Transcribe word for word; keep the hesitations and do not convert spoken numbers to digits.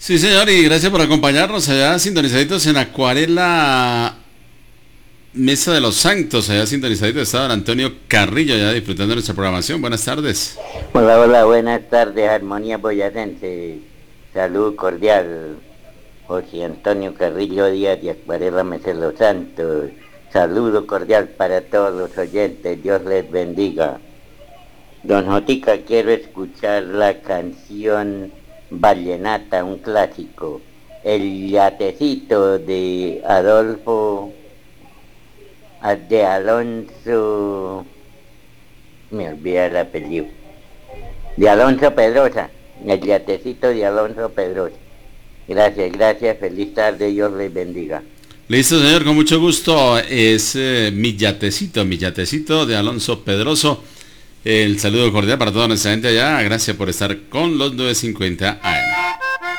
Sí, señor, y gracias por acompañarnos allá sintonizaditos en Acuarela Mesa de los Santos, allá sintonizaditos está don Antonio Carrillo, ya disfrutando de nuestra programación. Buenas tardes. Hola, hola, buenas tardes, Armonía Boyacense. Salud cordial, José Antonio Carrillo Díaz de Acuarela Mesa de los Santos. Saludo cordial para todos los oyentes, Dios les bendiga. Don Jotica, quiero escuchar la canción Vallenata, un clásico. El yatecito de Adolfo, de Alonso, me olvidé el apellido, de Alonso Pedrosa, el yatecito de Alonso Pedrosa. Gracias, gracias, feliz tarde, Dios les bendiga. Listo, señor, con mucho gusto. Es eh, mi yatecito, mi yatecito de Alonso Pedroso. El saludo cordial para toda nuestra gente allá. Gracias por estar con los novecientos cincuenta A M.